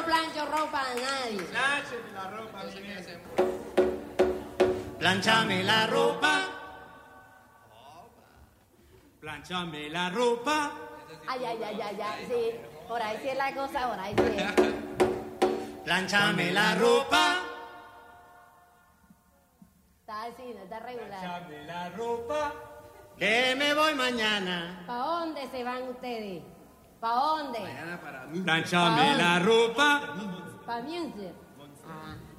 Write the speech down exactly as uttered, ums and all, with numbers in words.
no plancho ropa a nadie. Pláncheme la ropa, ministro. Planchame la ropa. Planchame la ropa. Ay, ay, ay, ay, ay, sí. Por ahí sí es la cosa, por ahí sí es. Planchame la ropa. Está así, no está regular. Planchame la ropa. Que me voy mañana. ¿Para dónde se van ustedes? ¿Para dónde? Planchame la ropa. ¿Para Music? Ah.